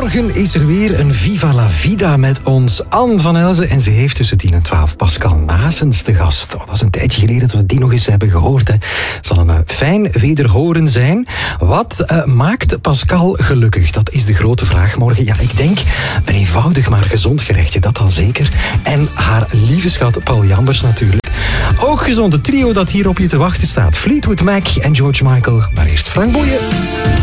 Morgen is er weer een Viva la Vida met ons Anne van Elzen. En ze heeft tussen 10 en 12 Pascal Naessens te gast. Dat is een tijdje geleden dat we die nog eens hebben gehoord. Het zal een fijn wederhoren zijn. Wat maakt Pascal gelukkig? Dat is de grote vraag morgen. Ja, ik denk een eenvoudig maar gezond gerechtje, dat al zeker. En haar lieve schat Paul Jambers natuurlijk. Ook gezonde trio dat hier op je te wachten staat. Fleetwood Mac en George Michael. Maar eerst Frank Boeien.